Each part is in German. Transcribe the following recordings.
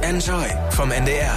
Enjoy vom NDR.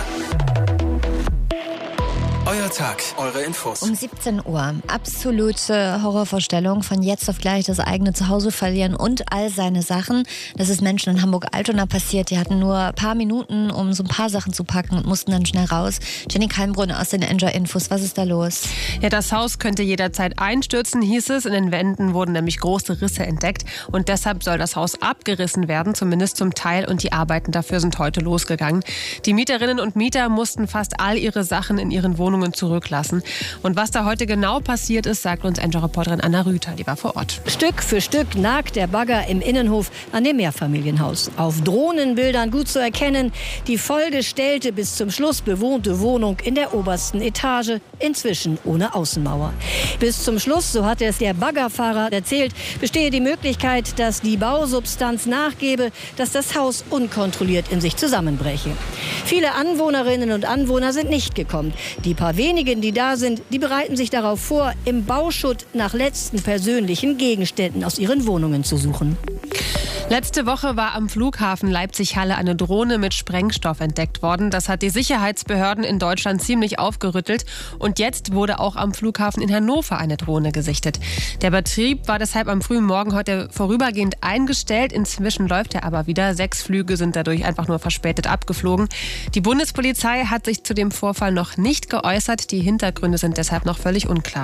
Euer Tag, eure Infos. Um 17 Uhr. Absolute Horrorvorstellung. Von jetzt auf gleich das eigene Zuhause verlieren und all seine Sachen. Das ist Menschen in Hamburg-Altona passiert. Die hatten nur ein paar Minuten, um so ein paar Sachen zu packen und mussten dann schnell raus. Jenny Kalmbrunn aus den Enjoy-Infos. Was ist da los? Ja, das Haus könnte jederzeit einstürzen, hieß es. In den Wänden wurden nämlich große Risse entdeckt. Und deshalb soll das Haus abgerissen werden, zumindest zum Teil. Und die Arbeiten dafür sind heute losgegangen. Die Mieterinnen und Mieter mussten fast all ihre Sachen in ihren Wohnungen zurücklassen. Und was da heute genau passiert ist, sagt uns Enjoy-Reporterin Anna Rüther, die war vor Ort. Stück für Stück nagt der Bagger im Innenhof an dem Mehrfamilienhaus. Auf Drohnenbildern gut zu erkennen, die vollgestellte, bis zum Schluss bewohnte Wohnung in der obersten Etage, inzwischen ohne Außenmauer. Bis zum Schluss, so hat es der Baggerfahrer erzählt, bestehe die Möglichkeit, dass die Bausubstanz nachgebe, dass das Haus unkontrolliert in sich zusammenbreche. Viele Anwohnerinnen und Anwohner sind nicht gekommen. Die paar wenigen, die da sind, die bereiten sich darauf vor, im Bauschutt nach letzten persönlichen Gegenständen aus ihren Wohnungen zu suchen. Letzte Woche war am Flughafen Leipzig-Halle eine Drohne mit Sprengstoff entdeckt worden. Das hat die Sicherheitsbehörden in Deutschland ziemlich aufgerüttelt. Und jetzt wurde auch am Flughafen in Hannover eine Drohne gesichtet. Der Betrieb war deshalb am frühen Morgen heute vorübergehend eingestellt. Inzwischen läuft er aber wieder. 6 Flüge sind dadurch einfach nur verspätet abgeflogen. Die Bundespolizei hat sich zu dem Vorfall noch nicht geäußert. Die Hintergründe sind deshalb noch völlig unklar.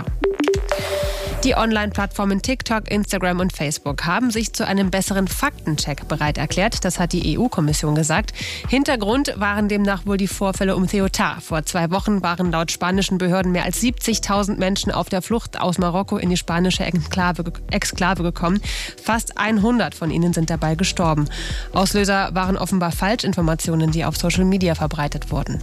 Die Online-Plattformen TikTok, Instagram und Facebook haben sich zu einem besseren Faktencheck bereit erklärt. Das hat die EU-Kommission gesagt. Hintergrund waren demnach wohl die Vorfälle um Ceuta. Vor 2 Wochen waren laut spanischen Behörden mehr als 70.000 Menschen auf der Flucht aus Marokko in die spanische Exklave gekommen. Fast 100 von ihnen sind dabei gestorben. Auslöser waren offenbar Falschinformationen, die auf Social Media verbreitet wurden.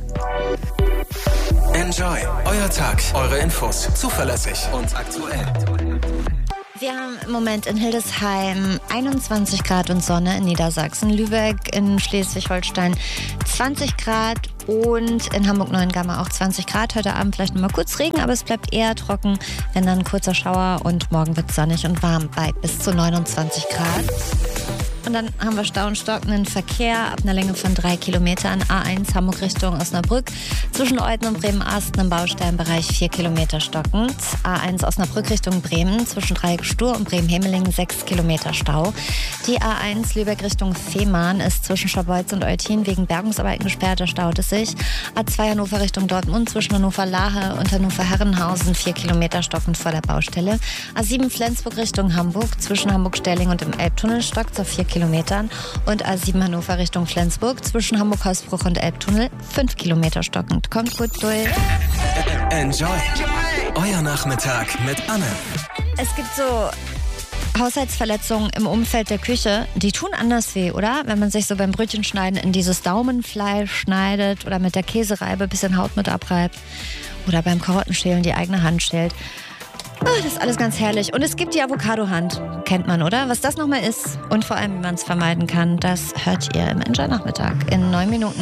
Enjoy, euer Tag, eure Infos. Zuverlässig und aktuell. Wir haben im Moment in Hildesheim 21 Grad und Sonne, in Niedersachsen, Lübeck, in Schleswig-Holstein 20 Grad und in Hamburg-Neuengamme auch 20 Grad. Heute Abend vielleicht noch mal kurz Regen, aber es bleibt eher trocken, wenn dann ein kurzer Schauer, und morgen wird es sonnig und warm bei bis zu 29 Grad. Und dann haben wir Stau und stockenden Verkehr ab einer Länge von 3 Kilometern. A1 Hamburg Richtung Osnabrück. Zwischen Euten und Bremen-Asten im Baustellenbereich 4 Kilometer stockend. A1 Osnabrück Richtung Bremen. Zwischen Dreieck-Stur und Bremen-Hemeling 6 Kilometer Stau. Die A1 Lübeck Richtung Fehmarn ist zwischen Scharbeutz und Eutin wegen Bergungsarbeiten gesperrt. Da staut es sich. A2 Hannover Richtung Dortmund. Zwischen Hannover-Lahe und Hannover-Herrenhausen 4 Kilometer stockend vor der Baustelle. A7 Flensburg Richtung Hamburg. Zwischen Hamburg-Stelling und im Elbtunnel stockt es auf 4 Kilometern. Und A7 Hannover Richtung Flensburg. Zwischen Hamburg-Hausbruch und Elbtunnel 5 Kilometer stockend. Kommt gut durch. Enjoy, euer Nachmittag mit Anne. Es gibt so Haushaltsverletzungen im Umfeld der Küche, die tun anders weh, oder? Wenn man sich so beim Brötchenschneiden in dieses Daumenfleisch schneidet oder mit der Käsereibe ein bisschen Haut mit abreibt oder beim Karottenschälen die eigene Hand schält. Das ist alles ganz herrlich. Und es gibt die Avocado-Hand. Kennt man, oder? Was das nochmal ist und vor allem, wie man es vermeiden kann, das hört ihr im Enjoy-Nachmittag in 9 Minuten.